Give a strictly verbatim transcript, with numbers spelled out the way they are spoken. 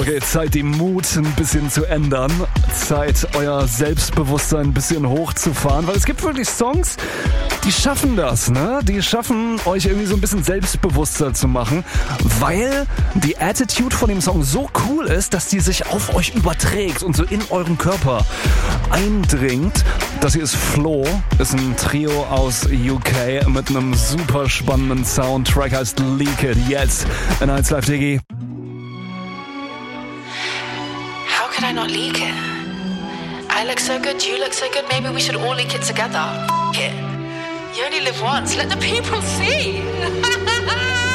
Okay, Zeit, die Mut ein bisschen zu ändern. Zeit, euer Selbstbewusstsein ein bisschen hochzufahren. Weil es gibt wirklich Songs, die schaffen das, ne? Die schaffen, euch irgendwie so ein bisschen selbstbewusster zu machen. Weil die Attitude von dem Song so cool ist, dass die sich auf euch überträgt und so in euren Körper eindringt. Das hier ist Flo, ist ein Trio aus U K mit einem super spannenden Soundtrack, heißt Leak It. Jetzt in eins Live Diggi. How could I not leak it? I look so good, you look so good, maybe we should all leak it together. F- it. You only live once, let the people see.